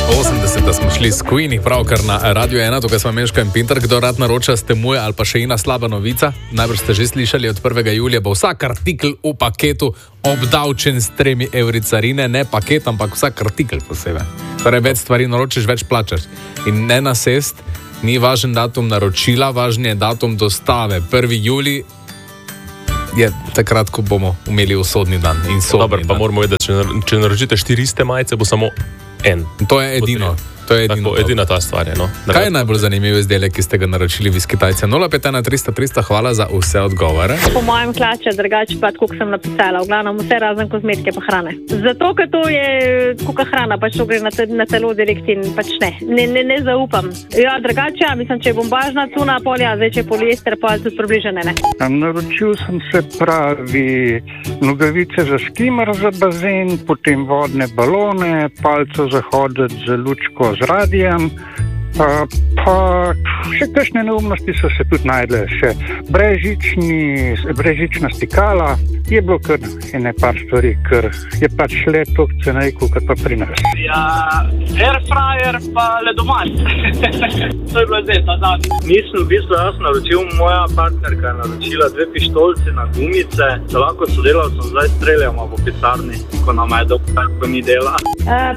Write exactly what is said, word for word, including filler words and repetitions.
osemdeseta smo šli s Queeni, pravkar na Radio ena, tukaj smo Meško in Pinter. Kdo rad naroča, ste moj ali pa še ena slaba novica. Najbrž ste že slišali, od prvega julija bo vsak artikel v paketu obdavčen s tremi evri carine. Ne paket, ampak vsak artikel posebej. Torej, več stvari naročiš, več plačaš. In ne nasest, ni važen datum naročila, važen je datum dostave. prvi julij je takrat, ko bomo imeli usodni dan. In Dobar, pa dan. Moramo vedeti, če, če naročite štiri iste majice, bo samo en. To je edino. To je edino. Tako, edina ta stvar je. No. Kaj je najbolj zanimiv izdelek, ki ste ga naročili vi iz Kitajce? nula pet ena tristo tristo, hvala za vse odgovore. Po mojem klače, drugače pa, kot sem napisala, v glavnem vse razen kozmetike pa hrane. Zato, ker to je kuka hrana, pač to gre na, te, na telo direkt in pač ne. Ne, ne, ne zaupam. Ja, drugače, ja, mislim, če je bombažna cuna, polja, zdaj če je poliester, pa tudi približene, ne. Naročil sem se pravi nogavice za skimer za bazen, potem vodne balone, palco za hodec za lučko z radijem, pa, pa še kakšne neumnosti so se tudi najdle, še brežični, brežična stikala, je bilo kar ene par stvari, ker je pač le toliko cenejko, kot pa pri nas. Ja, airfryer pa ledomat. To je bilo zdaj, ta zadnji. Nisem v bistvu jaz naročil, moja partnerka je naročila dve pištolci na gumice, da lahko sodelavcem zdaj streljamo po pisarni, ko nam je dobro, ko ni dela. Uh,